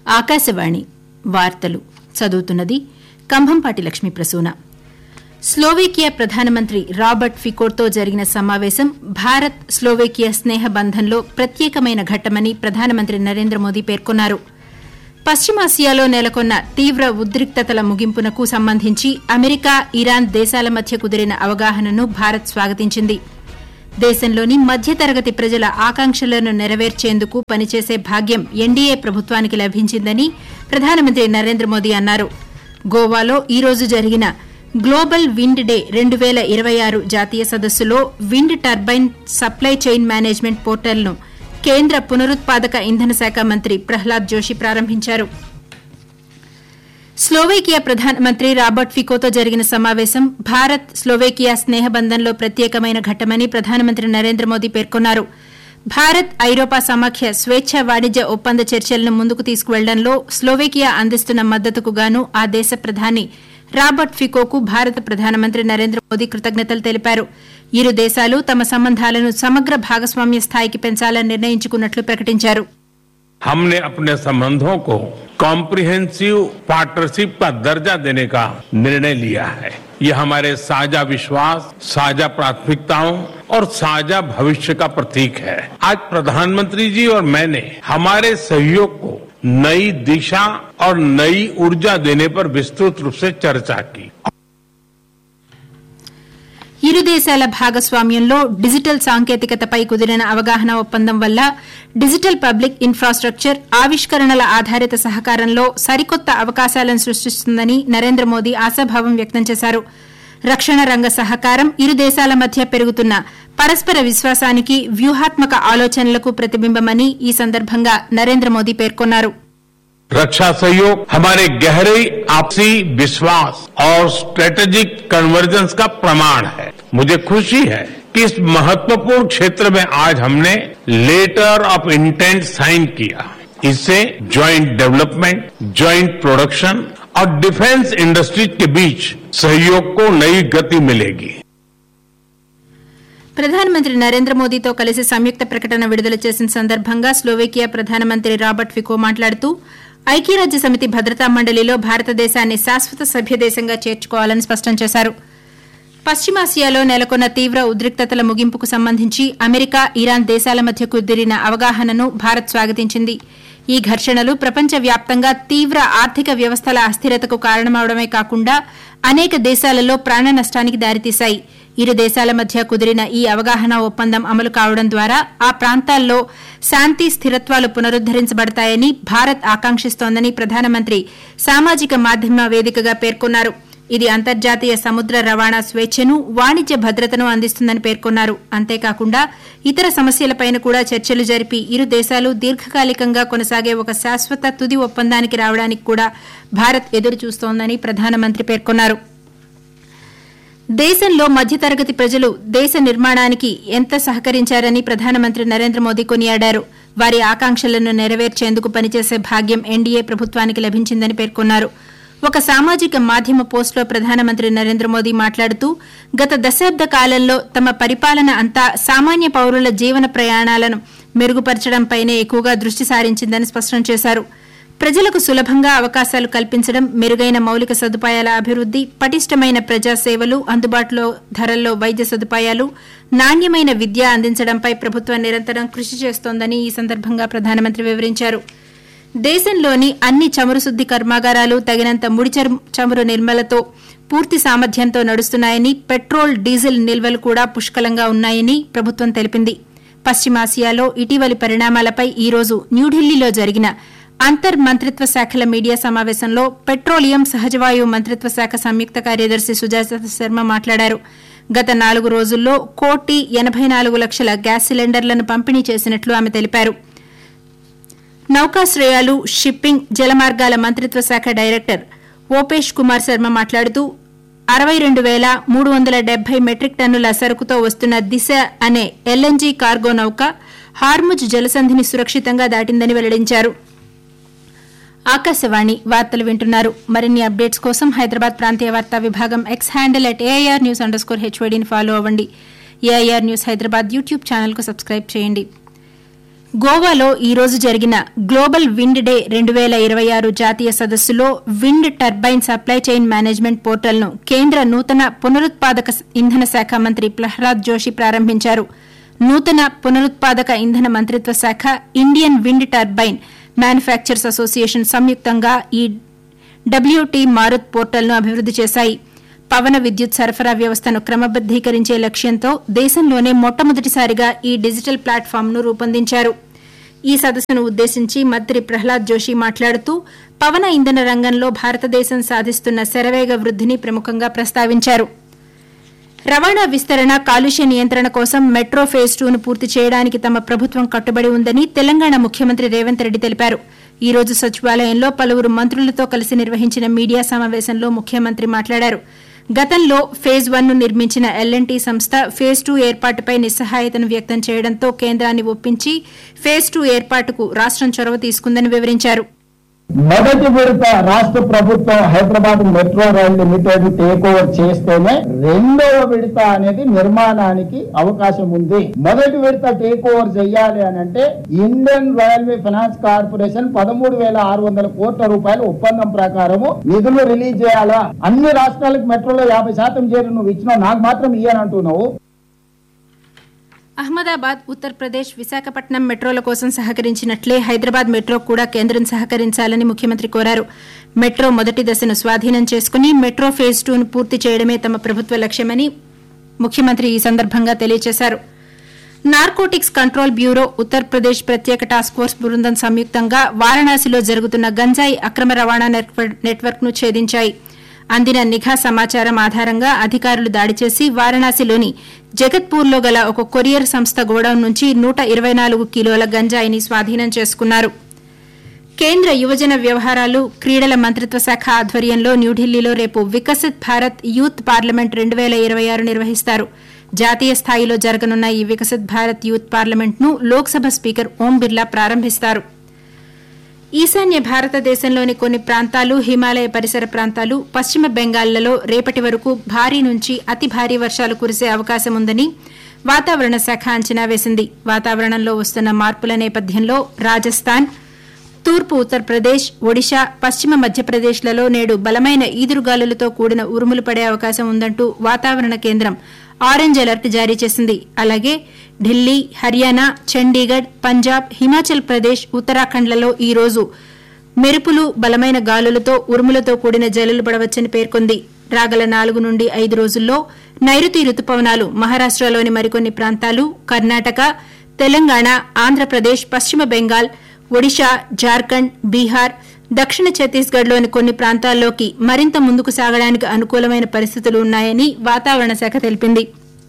ఆకాశవాణి వార్తలు చదువుతున్నది కంభంపాటి లక్ష్మీ ప్రసూన. స్లోవేకియా ప్రధానమంత్రి రాబర్ట్ ఫికోతో జరిగిన సమావేశం భారత్ స్లోవేకియా స్నేహ బంధంలో ప్రత్యేకమైన ఘట్టమని ప్రధానమంత్రి నరేంద్ర మోదీ పేర్కొన్నారు. పశ్చిమాసియాలో నెలకొన్న తీవ్ర ఉద్రిక్తతల ముగింపునకు సంబంధించి అమెరికా, ఇరాన్ దేశాల మధ్య కుదిరిన అవగాహనను భారత్ స్వాగతించింది. దేశంలోని మధ్యతరగతి ప్రజల ఆకాంక్షలను నెరవేర్చేందుకు పనిచేసే భాగ్యం ఎన్డీఏ ప్రభుత్వానికి లభించిందని ప్రధానమంత్రి నరేంద్ర మోదీ అన్నారు. గోవాలో ఈ రోజు జరిగిన గ్లోబల్ విండ్ డే 2026 జాతీయ సదస్సులో wind turbine supply chain management పోర్టల్ను కేంద్ర పునరుత్పాదక ఇంధన శాఖ మంత్రి ప్రహ్లాద్ జోషి ప్రారంభించారు. స్లోవేకియా ప్రధానమంత్రి రాబర్ట్ ఫికోతో జరిగిన సమావేశం భారత్ స్లోవేకియా స్నేహబంధంలో ప్రత్యేకమైన ఘట్టమని ప్రధానమంత్రి నరేంద్ర మోదీ పేర్కొన్నారు. భారత్ ఐరోపా సమాఖ్య స్వేచ్ఛా వాణిజ్య ఒప్పంద చర్చలను ముందుకు తీసుకువెళ్లడంలో స్లోవేకియా అందిస్తున్న మద్దతుకు గాను ఆ దేశ ప్రధాని రాబర్ట్ ఫికోకు భారత ప్రధానమంత్రి నరేంద్ర మోదీ కృతజ్ఞతలు తెలిపారు. ఇరు దేశాలు తమ సంబంధాలను సమగ్ర భాగస్వామ్య స్థాయికి పెంచాలని నిర్ణయించుకున్నట్లు ప్రకటించారు. हमने अपने संबंधों को कॉम्प्रिहेंसिव पार्टनरशिप का दर्जा देने का निर्णय लिया है. ये हमारे साझा विश्वास, साझा प्राथमिकताओं और साझा भविष्य का प्रतीक है. आज प्रधानमंत्री जी और मैंने हमारे सहयोग को नई दिशा और नई ऊर्जा देने पर विस्तृत रूप से चर्चा की. ఇరు దేశాల భాగస్వామ్యంలో డిజిటల్ సాంకేతికతపై కుదిరిన అవగాహన ఒప్పందం వల్ల డిజిటల్ పబ్లిక్ ఇన్ఫ్రాస్టక్చర్, ఆవిష్కరణల ఆధారిత సహకారంలో సరికొత్త అవకాశాలను సృష్టిస్తుందని నరేంద్ర మోదీ ఆశాభావం వ్యక్తం చేశారు. రక్షణ రంగ సహకారం ఇరు దేశాల మధ్య పెరుగుతున్న పరస్పర విశ్వాసానికి, వ్యూహాత్మక ఆలోచనలకు ప్రతిబింబమని ఈ సందర్భంగా నరేంద్ర మోదీ పేర్కొన్నారు. रक्षा सहयोग हमारे गहरे आपसी विश्वास और स्ट्रेटेजिक कन्वर्जेंस का प्रमाण है. मुझे खुशी है कि इस महत्वपूर्ण क्षेत्र में आज हमने लेटर ऑफ इंटेंट साइन किया. इससे ज्वाइंट डेवलपमेंट, ज्वाइंट प्रोडक्शन और डिफेंस इंडस्ट्रीज के बीच सहयोग को नई गति मिलेगी. ప్రధానమంత్రి నరేంద్ర మోదీతో కలిసి సంయుక్త ప్రకటన విడుదల చేసిన సందర్భంగా స్లోవేకియా ప్రధానమంత్రి రాబర్ట్ ఫికో మాట్లాడుతూ ఐక్యరాజ్య సమితి భద్రతా మండలిలో భారతదేశాన్ని శాశ్వత సభ్యదేశంగా చేర్చుకోవాలని స్పష్టం చేశారు. పశ్చిమాసియాలో నెలకొన్న తీవ్ర ఉద్రిక్తతల ముగింపుకు సంబంధించి అమెరికా, ఇరాన్ దేశాల మధ్య కుదిరిన అవగాహనను భారత్ స్వాగతించింది. ఈ ఘర్షణలు ప్రపంచవ్యాప్తంగా తీవ్ర ఆర్థిక వ్యవస్థల అస్థిరతకు కారణమవడమే కాకుండా అనేక దేశాలలో ప్రాణ నష్టానికి దారితీశాయి. ఇరు దేశాల మధ్య కుదిరిన ఈ అవగాహన ఒప్పందం అమలు కావడం ద్వారా ఆ ప్రాంతాల్లో శాంతి, స్థిరత్వాలు పునరుద్దరించబడతాయని భారత్ ఆకాంక్షిస్తోందని ప్రధానమంత్రి సామాజిక మాధ్యమ వేదికగా పేర్కొన్నారు. ఇది అంతర్జాతీయ సముద్ర రవాణా స్వేచ్ఛను, వాణిజ్య భద్రతను అందిస్తుందని పేర్కొన్నారు. అంతేకాకుండా ఇతర సమస్యలపైన కూడా చర్చలు జరిపి ఇరు దేశాలు దీర్ఘకాలికంగా కొనసాగే ఒక శాశ్వత తుది ఒప్పందానికి రావడానికి కూడా భారత్ ఎదురుచూస్తోందని ప్రధానమంత్రి పేర్కొన్నారు. దేశంలో మధ్యతరగతి ప్రజలు దేశ నిర్మాణానికి ఎంత సహకరించారని ప్రధానమంత్రి నరేంద్ర మోదీ కొనియాడారు. వారి ఆకాంక్షలను నెరవేర్చేందుకు పనిచేసే భాగ్యం ఎన్డీఏ ప్రభుత్వానికి లభించిందని పేర్కొన్నారు. ఒక సామాజిక మాధ్యమ పోస్టులో ప్రధానమంత్రి నరేంద్ర మోదీ మాట్లాడుతూ గత దశాబ్ద కాలంలో తమ పరిపాలన అంతా సామాన్య పౌరుల జీవన ప్రయాణాలను మెరుగుపరచడంపైనే ఎక్కువగా దృష్టి సారించిందని స్పష్టం చేశారు. ప్రజలకు సులభంగా అవకాశాలు కల్పించడం, మెరుగైన మౌలిక సదుపాయాల అభివృద్ది, పటిష్టమైన ప్రజాసేవలు, అందుబాటులో ధరల్లో వైద్య సదుపాయాలు, నాణ్యమైన విద్య అందించడంపై ప్రభుత్వం నిరంతరం కృషి చేస్తోందని ఈ సందర్భంగా ప్రధానమంత్రి వివరించారు. దేశంలోని అన్ని చమురు శుద్ది కర్మాగారాలు తగినంత ముడి చమురు నిల్వలతో పూర్తి సామర్థ్యంతో నడుస్తున్నాయని, పెట్రోల్, డీజిల్ నిల్వలు కూడా పుష్కలంగా ఉన్నాయని ప్రభుత్వం తెలిపింది. పశ్చిమాసియాలో ఇటీవలి పరిణామాలపై ఈ రోజు న్యూఢిల్లీలో జరిగిన అంతర్ మంత్రిత్వ శాఖల మీడియా సమావేశంలో పెట్రోలియం, సహజవాయువు మంత్రిత్వ శాఖ సంయుక్త కార్యదర్శి సుజాత శర్మ మాట్లాడారు. గత 4 రోజుల్లో 1,84,00,000 గ్యాస్ సిలిండర్లను పంపిణీ చేసినట్లు ఆమె తెలిపారు. నౌకాశ్రయాలు, షిప్పింగ్, జలమార్గాల మంత్రిత్వ శాఖ డైరెక్టర్ ఓపేష్ కుమార్ శర్మ మాట్లాడుతూ 62,370 మెట్రిక్ టన్నుల సరుకుతో వస్తున్న దిశ అనే ఎల్ఎన్జీ కార్గో నౌక హార్ముజ్ జలసంధిని సురక్షితంగా దాటిందని వెల్లడించారు. ఆకాశవాణి వార్తలు వింటున్నారు. మరిన్ని అప్డేట్స్ కోసం హైదరాబాద్ ప్రాంతీయ వార్తా విభాగం ఎక్స్ హ్యాండిల్ @AIR_News_HYDని ఫాలో అవ్వండి. AIR న్యూస్ హైదరాబాద్ యూట్యూబ్ ఛానల్కు సబ్స్క్రైబ్ చేయండి. గోవాలో ఈ రోజు జరిగిన గ్లోబల్ విండ్ డే 2026 జాతీయ సదస్సులో wind turbine supply chain management పోర్టల్ను కేంద్ర నూతన పునరుత్పాదక ఇంధన శాఖ మంత్రి ప్రహ్లాద్ జోషి ప్రారంభించారు. నూతన పునరుత్పాదక ఇంధన మంత్రిత్వ శాఖ, Indian wind turbine manufacturers association సంయుక్తంగా ఈ డబ్ల్యూటీ మారుత్ పోర్టల్ను అభివృద్ది చేశాయి. పవన విద్యుత్ సరఫరా వ్యవస్థను క్రమబద్దీకరించే లక్ష్యంతో దేశంలోనే మొట్టమొదటిసారిగా ఈ డిజిటల్ ప్లాట్ఫామ్ను రూపొందించారు. ఈ సదస్సును ఉద్దేశించి మంత్రి ప్రహ్లాద్ జోషి మాట్లాడుతూ పవన ఇంధన రంగంలో భారతదేశం సాధిస్తున్న శరవేగ వృద్దిని ప్రముఖంగా ప్రస్తావించారు. రవాణా విస్తరణ, కాలుష్య నియంత్రణ కోసం మెట్రో ఫేజ్ 2ను పూర్తి చేయడానికి తమ ప్రభుత్వం కట్టుబడి ఉందని తెలంగాణ ముఖ్యమంత్రి రేవంత్ రెడ్డి తెలిపారు. ఈ రోజు సచివాలయంలో పలువురు మంత్రులతో కలిసి నిర్వహించిన మీడియా సమావేశంలో ముఖ్యమంత్రి మాట్లాడారు. గతంలో ఫేజ్ 1ను నిర్మించిన ఎల్&టీ సంస్థ ఫేజ్ 2 ఏర్పాటుపై నిస్సహాయతను వ్యక్తం చేయడంతో కేంద్రాన్ని ఒప్పించి ఫేజ్ 2 ఏర్పాటుకు రాష్టం చొరవ తీసుకుందని వివరించారు. మొదటి విడత రాష్ట్ర ప్రభుత్వం Hyderabad metro rail limited take over చేస్తేనే రెండవ విడత అనేది నిర్మాణానికి అవకాశం ఉంది. మొదటి విడత టేక్ ఓవర్ చేయాలి అని అంటే ఇండియన్ రైల్వే ఫైనాన్స్ కార్పొరేషన్ 13,600 కోట్ల రూపాయల ఒప్పందం ప్రకారము నిధులు రిలీజ్ చేయాలా. అన్ని రాష్ట్రాలకు మెట్రోలో 50% చేరి నువ్వు ఇచ్చినావు, నాకు మాత్రం ఇయ్యనంటున్నావు. అహ్మదాబాద్, ఉత్తరప్రదేశ్, విశాఖపట్నం మెట్రోల కోసం సహకరించినట్లే హైదరాబాద్ మెట్రో కూడా కేంద్రం సహకరించాలని ముఖ్యమంత్రి కోరారు. మెట్రో మొదటి దశను స్వాధీనం చేసుకుని మెట్రో ఫేజ్ 2ను పూర్తి చేయడమే తమ ప్రభుత్వ లక్ష్యమని ముఖ్యమంత్రి ఈ సందర్భంగా తెలియజేశారు. నార్కోటిక్స్ కంట్రోల్ బ్యూరో, ఉత్తరప్రదేశ్ ప్రత్యేక టాస్క్ ఫోర్స్ బృందం సంయుక్తంగా వారణాసిలో జరుగుతున్న గంజాయి అక్రమ రవాణా నెట్వర్క్ను ఛేదించాయి. అందిన నిఘా సమాచారం ఆధారంగా అధికారులు దాడి చేసి వారణాసిలోని జగత్పూర్లో గల ఒక కొరియర్ సంస్థ గోడౌన్ నుంచి 124 కిలోల గంజాయిని స్వాధీనం చేసుకున్నారు. కేంద్ర యువజన వ్యవహారాలు, క్రీడల మంత్రిత్వ శాఖ ఆధ్వర్యంలో న్యూఢిల్లీలో రేపు వికసిత్ భారత్ యూత్ పార్లమెంట్ 2026 నిర్వహిస్తారు. జాతీయ స్థాయిలో జరగనున్న ఈ వికసిత్ భారత్ యూత్ పార్లమెంట్ను లోక్సభ స్పీకర్ ఓం బిర్లా ప్రారంభిస్తారు. ఈశాన్య భారతదేశంలోని కొన్ని ప్రాంతాలు, హిమాలయ పరిసర ప్రాంతాలు, పశ్చిమ బెంగాల్లో రేపటి వరకు భారీ నుంచి అతి భారీ వర్షాలు కురిసే అవకాశం ఉందని వాతావరణ శాఖ అంచనా వేసింది. వాతావరణంలో వస్తున్న మార్పుల నేపథ్యంలో రాజస్థాన్, తూర్పు ఉత్తరప్రదేశ్, ఒడిశా, పశ్చిమ మధ్యప్రదేశ్లలో నేడు బలమైన ఈదురుగాలులతో కూడిన ఉరుములు పడే అవకాశం ఉందంటూ వాతావరణ కేంద్రం ఆరెంజ్ అలర్ట్ జారీ చేసింది. అలాగే ఢిల్లీ, హర్యానా, చండీగఢ్, పంజాబ్, హిమాచల్ ప్రదేశ్, ఉత్తరాఖండ్లలో ఈ రోజు మెరుపులు, బలమైన గాలులతో ఉరుములతో కూడిన జల్లులు పడవచ్చని పేర్కొంది. రాగల 4 నుండి 5 రోజుల్లో నైరుతి రుతుపవనాలు మహారాష్టలోని మరికొన్ని ప్రాంతాలు, కర్ణాటక, తెలంగాణ, ఆంధ్రప్రదేశ్, పశ్చిమ బెంగాల్, ఒడిశా, జార్ఖండ్, బీహార్, దక్షిణ ఛత్తీస్గఢ్లోని కొన్ని ప్రాంతాల్లోకి మరింత ముందుకు సాగడానికి అనుకూలమైన పరిస్థితులు ఉన్నాయని వాతావరణ శాఖ తెలిపింది.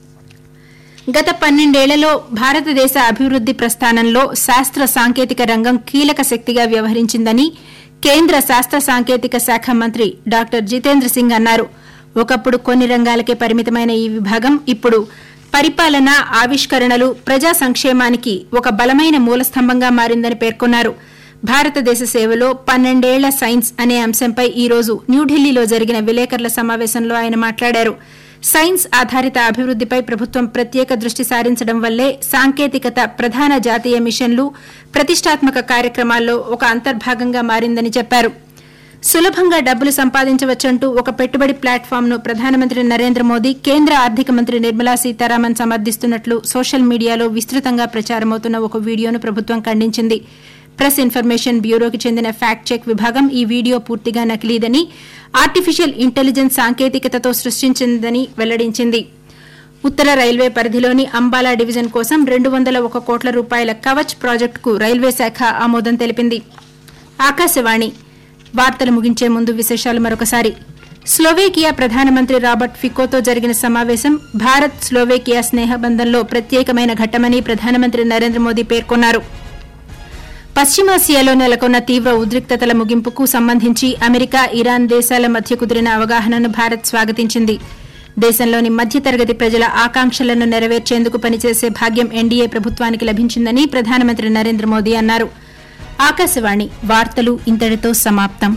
గత 12 ఏళ్లలో భారతదేశ అభివృద్ది ప్రస్థానంలో శాస్త్ర సాంకేతిక రంగం కీలక శక్తిగా వ్యవహరించిందని కేంద్ర శాస్త్ర సాంకేతిక శాఖ మంత్రి డాక్టర్ జితేంద్ర సింగ్ అన్నారు. ఒకప్పుడు కొన్ని రంగాలకే పరిమితమైన ఈ విభాగం ఇప్పుడు పరిపాలన, ఆవిష్కరణలు, ప్రజా సంక్షేమానికి ఒక బలమైన మూలస్తంభంగా మారిందని పేర్కొన్నారు. భారతదేశ సేవలో 12 ఏళ్ల సైన్స్ అనే అంశంపై ఈ రోజు న్యూఢిల్లీలో జరిగిన విలేకరుల సమావేశంలో ఆయన మాట్లాడారు. సైన్స్ ఆధారిత అభివృద్దిపై ప్రభుత్వం ప్రత్యేక దృష్టి సారించడం వల్లే సాంకేతికత ప్రధాన జాతీయ మిషన్లు, ప్రతిష్టాత్మక కార్యక్రమాల్లో ఒక అంతర్భాగంగా మారిందని చెప్పారు. సులభంగా డబ్బులు సంపాదించవచ్చంటూ ఒక పెట్టుబడి ప్లాట్ఫామ్ను ప్రధానమంత్రి నరేంద్ర మోదీ, కేంద్ర ఆర్థిక మంత్రి నిర్మలా సీతారామన్ సమర్థిస్తున్నట్లు సోషల్ మీడియాలో విస్తృతంగా ప్రచారమవుతున్న ఒక వీడియోను ప్రభుత్వం ఖండించింది. ప్రెస్ ఇన్ఫర్మేషన్ బ్యూరోకి చెందిన ఫ్యాక్ట్ చెక్ విభాగం ఈ వీడియో పూర్తిగా నకిలీదని, ఆర్టిఫిషియల్ ఇంటెలిజెన్స్ సాంకేతికతతో సృష్టించిందని వెల్లడించింది. ఉత్తర రైల్వే పరిధిలోని అంబాలా డివిజన్ కోసం 201 కోట్ల రూపాయల కవచ్ ప్రాజెక్టుకు రైల్వే శాఖ ఆమోదం తెలిపింది. ఆకాశవాణి వార్తలు ముగించే ముందు విశేషాలు మరొకసారి. స్లోవేకియా ప్రధానమంత్రి రాబర్ట్ ఫికోతో జరిగిన సమావేశం భారత్ స్లోవేకియా స్నేహబంధంలో ప్రత్యేకమైన ఘట్టమని ప్రధానమంత్రి నరేంద్ర మోదీ పేర్కొన్నారు. పశ్చిమాసియాలో నెలకొన్న తీవ్ర ఉద్రిక్తతల ముగింపుకు సంబంధించి అమెరికా, ఇరాన్ దేశాల మధ్య కుదిరిన అవగాహనను భారత్ స్వాగతించింది. దేశంలోని మధ్యతరగతి ప్రజల ఆకాంక్షలను నెరవేర్చేందుకు పనిచేసే భాగ్యం ఎన్డీఏ ప్రభుత్వానికి లభించిందని ప్రధానమంత్రి నరేంద్ర మోదీ అన్నారు. ఆకాశవాణి వార్తలు ఇంతటితో సమాప్తం.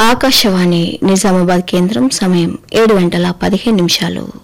ఆకాశవాణి నిజామాబాద్ కేంద్రం సమయం 7:15